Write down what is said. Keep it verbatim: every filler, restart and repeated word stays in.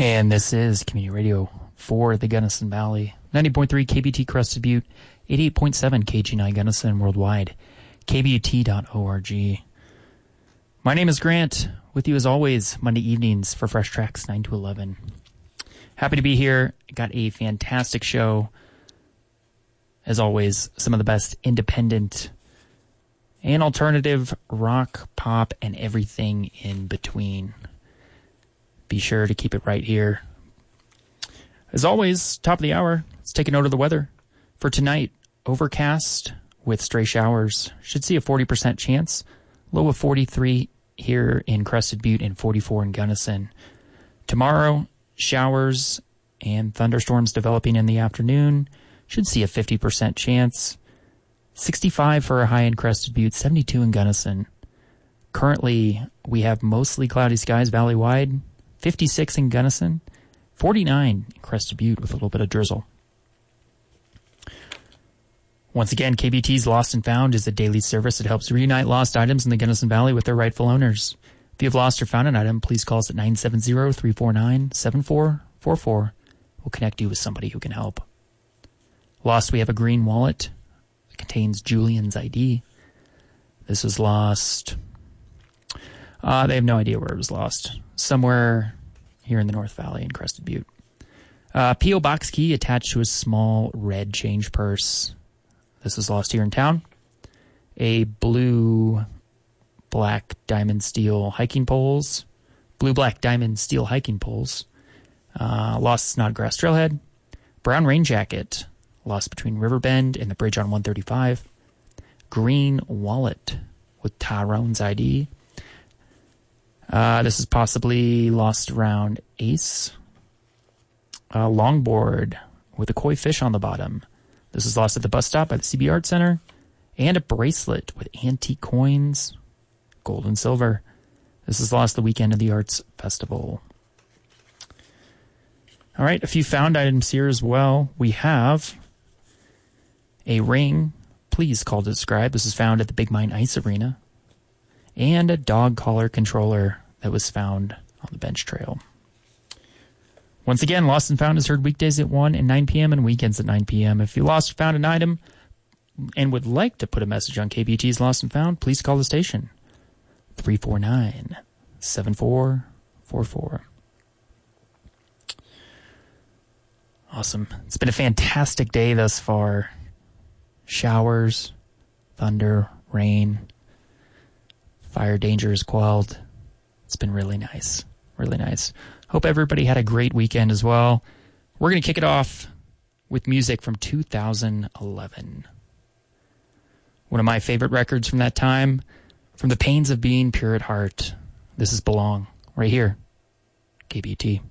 And this is Community Radio for the Gunnison Valley. ninety point three K B T Crested Butte, eighty-eight point seven K G nine Gunnison worldwide, K B U T dot org. My name is Grant, with you as always, Monday evenings for Fresh Tracks nine to eleven. Happy to be here. Got a fantastic show. As always, some of the best independent and alternative rock, pop, and everything in between. Be sure to keep it right here. As always, top of the hour, let's take a note of the weather. For tonight, overcast with stray showers. Should see a forty percent chance. Low of forty-three here in Crested Butte and forty-four in Gunnison. Tomorrow, showers and thunderstorms developing in the afternoon. Should see a fifty percent chance. sixty-five for a high in Crested Butte, seventy-two in Gunnison. Currently, we have mostly cloudy skies valley-wide. fifty-six in Gunnison. forty-nine in Crested Butte with a little bit of drizzle. Once again, K B T's Lost and Found is a daily service that helps reunite lost items in the Gunnison Valley with their rightful owners. If you have lost or found an item, please call us at nine seven zero, three four nine, seven four four four. We'll connect you with somebody who can help. Lost, we have a green wallet. It contains Julian's I D. This was lost. Uh, they have no idea where it was lost. Somewhere here in the North Valley in Crested Butte. Uh, P O box key attached to a small red change purse. This is lost here in town. A blue, black, diamond steel hiking poles. Blue, black, diamond steel hiking poles. Uh, lost Snodgrass trailhead. Brown rain jacket. Lost between Riverbend and the bridge on one thirty-five. Green wallet with Tyrone's I D. Uh, this is possibly lost around Ace. A longboard with a koi fish on the bottom. This is lost at the bus stop by the C B Art Center. And a bracelet with antique coins, gold and silver. This is lost the weekend of the Arts Festival. All right, a few found items here as well. We have a ring, please call to describe. This is found at the Big Mine Ice Arena. And a dog collar controller that was found on the bench trail. Once again, Lost and Found is heard weekdays at one and nine p.m. and weekends at nine p.m. If you lost or found an item and would like to put a message on K B T's Lost and Found, please call the station. three four nine, seven four four four. Awesome. It's been a fantastic day thus far. Showers, thunder, rain. Fire danger is quelled. It's been really nice. Really nice. Hope everybody had a great weekend as well. We're going to kick it off with music from two thousand eleven. One of my favorite records from that time. From the Pains of Being Pure at Heart. This is Belong. Right here. K B T.